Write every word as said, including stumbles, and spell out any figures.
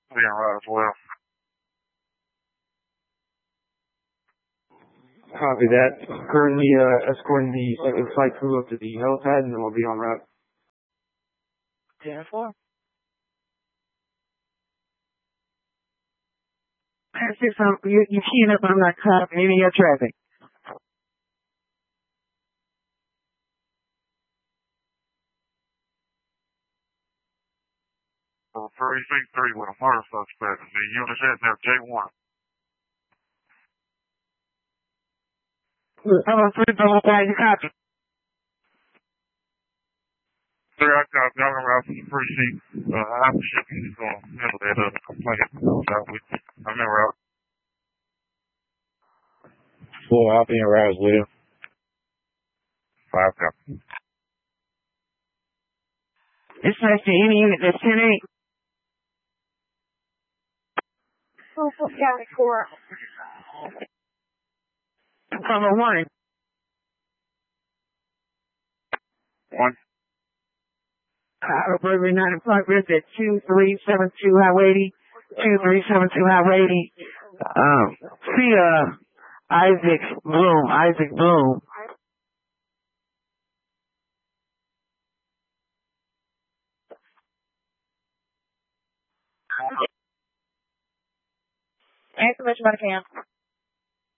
Being right as well. Copy that. Currently uh, escorting the uh, flight crew up to the helipad, and then we'll be on route. ten four. That's just um, you, you keying up, I'm not copying any of your traffic. Uh, three six three with a murder suspect. The unit heading there, J one. I'm on three double five, you copy. Three, I got y'all gonna route to the precinct. Uh, I'm shipping is gonna handle that uh, complaint. Out with you. I'm in route. Four, I'll be in route as well. Five copy. It's nice to any unit that's ten eight. Oh, County Court. From a one. One. Uh, Burberry nine o'clock, risk at two three seven two Highway eighty. two three seven two Highway eighty. Um, see, uh, Isaac Bloom, Isaac Bloom. Answer much about a cam.